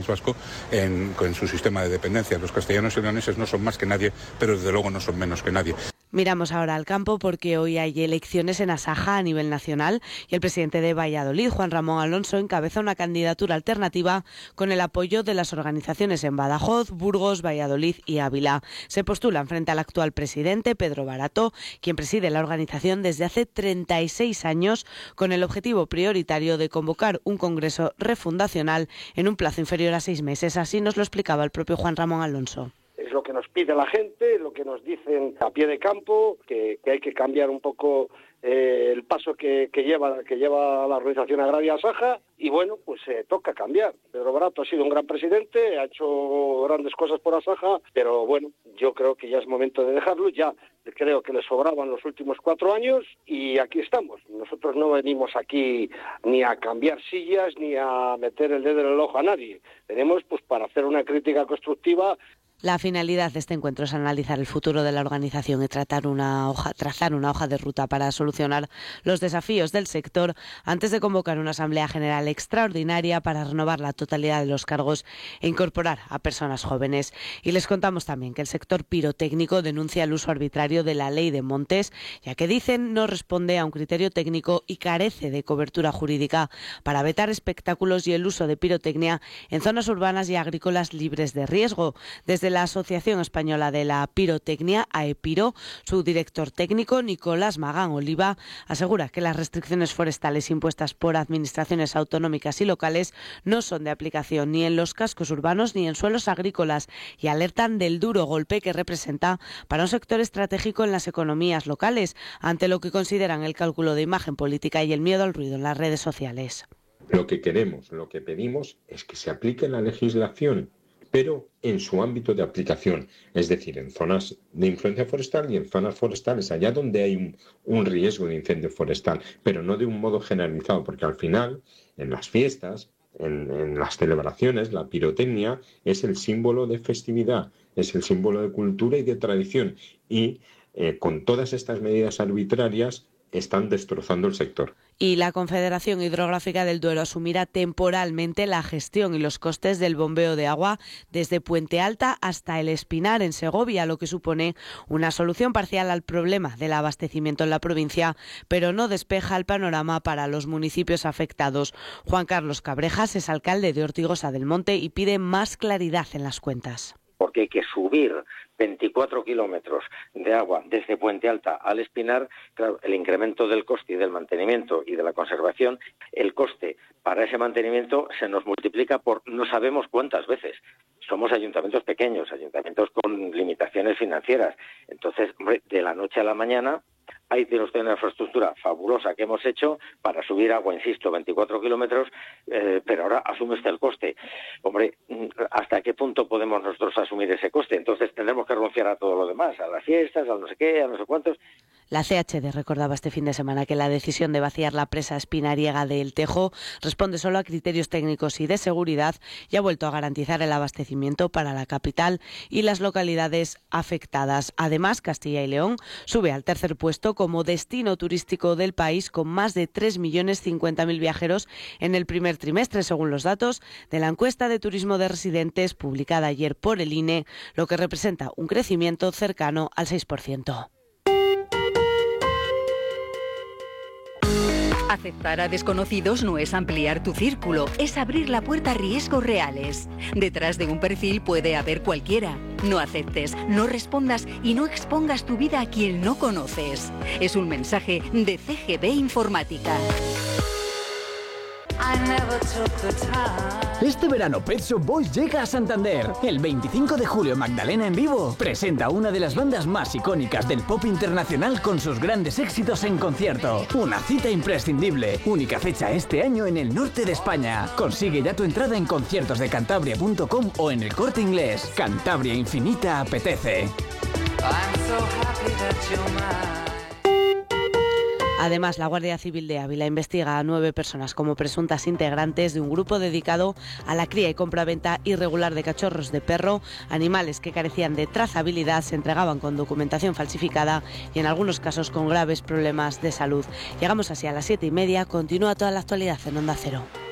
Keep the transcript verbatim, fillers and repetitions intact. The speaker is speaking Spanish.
País Vasco en, en su sistema de dependencia. Los castellanos y leoneses no son más que nadie, pero desde luego no son menos que nadie. Miramos ahora al campo porque hoy hay elecciones en Asaja a nivel nacional y el presidente de Valladolid, Juan Ramón Alonso, encabeza una candidatura alternativa con el apoyo de las organizaciones en Badajoz, Burgos, Valladolid y Ávila. Se postulan frente al actual presidente, Pedro Barato, quien preside la organización desde hace treinta y seis años con el objetivo prioritario de convocar un congreso refundacional en un plazo inferior a seis meses. Así nos lo explicaba el propio Juan Ramón Alonso. Es lo que nos pide la gente, lo que nos dicen a pie de campo, que, que hay que cambiar un poco eh, el paso que, que lleva que lleva la organización agraria Asaja y bueno, pues eh, toca cambiar. Pedro Barato ha sido un gran presidente, ha hecho grandes cosas por Asaja, pero bueno, yo creo que ya es momento de dejarlo, ya creo que le sobraban los últimos cuatro años y aquí estamos. Nosotros no venimos aquí ni a cambiar sillas ni a meter el dedo en el ojo a nadie. Venimos pues para hacer una crítica constructiva. La finalidad de este encuentro es analizar el futuro de la organización y tratar una hoja, trazar una hoja de ruta para solucionar los desafíos del sector antes de convocar una asamblea general extraordinaria para renovar la totalidad de los cargos e incorporar a personas jóvenes. Y les contamos también que el sector pirotécnico denuncia el uso arbitrario de la ley de montes, ya que dicen no responde a un criterio técnico y carece de cobertura jurídica para vetar espectáculos y el uso de pirotecnia en zonas urbanas y agrícolas libres de riesgo. Desde la Asociación Española de la Pirotecnia, AEPIRO, su director técnico, Nicolás Magán Oliva, asegura que las restricciones forestales impuestas por administraciones autonómicas y locales no son de aplicación ni en los cascos urbanos ni en suelos agrícolas y alertan del duro golpe que representa para un sector estratégico en las economías locales, ante lo que consideran el cálculo de imagen política y el miedo al ruido en las redes sociales. Lo que queremos, lo que pedimos es que se aplique la legislación, pero en su ámbito de aplicación, es decir, en zonas de influencia forestal y en zonas forestales, allá donde hay un, un riesgo de incendio forestal, pero no de un modo generalizado, porque al final, en las fiestas, en, en las celebraciones, la pirotecnia es el símbolo de festividad, es el símbolo de cultura y de tradición, y eh, con todas estas medidas arbitrarias están destrozando el sector. Y la Confederación Hidrográfica del Duero asumirá temporalmente la gestión y los costes del bombeo de agua desde Puente Alta hasta El Espinar, en Segovia, lo que supone una solución parcial al problema del abastecimiento en la provincia, pero no despeja el panorama para los municipios afectados. Juan Carlos Cabrejas es alcalde de Ortigosa del Monte y pide más claridad en las cuentas. Porque hay que subir veinticuatro kilómetros de agua desde Puente Alta al Espinar. Claro, el incremento del coste y del mantenimiento y de la conservación, el coste para ese mantenimiento se nos multiplica por no sabemos cuántas veces. Somos ayuntamientos pequeños, ayuntamientos con limitaciones financieras. Entonces, hombre, de la noche a la mañana, ahí tiene usted una infraestructura fabulosa que hemos hecho para subir agua, insisto, veinticuatro kilómetros, eh, pero ahora asume usted el coste. Hombre, ¿hasta qué punto podemos nosotros asumir ese coste? Entonces tendremos que renunciar a todo lo demás, a las fiestas, a no sé qué, a no sé cuántos. La C H D recordaba este fin de semana que la decisión de vaciar la presa espinariega de El Tejo responde solo a criterios técnicos y de seguridad y ha vuelto a garantizar el abastecimiento para la capital y las localidades afectadas. Además, Castilla y León sube al tercer puesto como destino turístico del país con más de tres millones cincuenta mil viajeros en el primer trimestre, según los datos de la encuesta de turismo de residentes publicada ayer por el I N E, lo que representa un crecimiento cercano al seis por ciento. Aceptar a desconocidos no es ampliar tu círculo, es abrir la puerta a riesgos reales. Detrás de un perfil puede haber cualquiera. No aceptes, no respondas y no expongas tu vida a quien no conoces. Es un mensaje de C G B Informática. Este verano Pet Shop Boys llega a Santander. El veinticinco de julio Magdalena en vivo presenta una de las bandas más icónicas del pop internacional con sus grandes éxitos en concierto. Una cita imprescindible. Única fecha este año en el norte de España. Consigue ya tu entrada en conciertos de cantabria punto com o en El Corte Inglés. Cantabria Infinita apetece. Además, la Guardia Civil de Ávila investiga a nueve personas como presuntas integrantes de un grupo dedicado a la cría y compraventa irregular de cachorros de perro. Animales que carecían de trazabilidad, se entregaban con documentación falsificada y en algunos casos con graves problemas de salud. Llegamos así a las siete y media. Continúa toda la actualidad en Onda Cero.